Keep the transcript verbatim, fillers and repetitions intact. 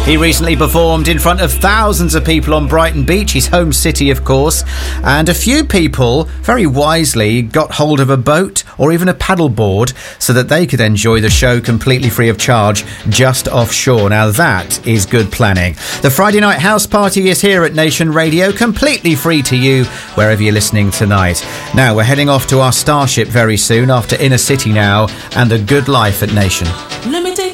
He recently performed in front of thousands of people on Brighton Beach, his home city, of course. And a few people, very wisely, got hold of a boat or even a paddleboard so that they could enjoy the show completely free of charge just offshore. Now that is good planning. The Friday Night House Party is here at Nation Radio, completely free to you wherever you're listening tonight. Now we're heading off to our Starship very soon after Inner City Now and A Good Life at Nation. Let me